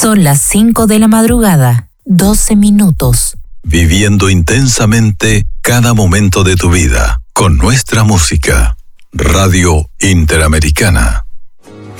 Son las 5 de la madrugada, 12 minutos. Viviendo intensamente cada momento de tu vida con nuestra música. Radio Interamericana.